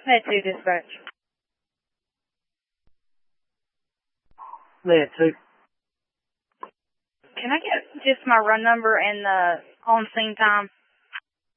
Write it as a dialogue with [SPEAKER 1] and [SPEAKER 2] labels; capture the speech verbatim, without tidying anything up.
[SPEAKER 1] Med two dispatch.
[SPEAKER 2] Med two.
[SPEAKER 1] Can I get just my run number and the on-scene time?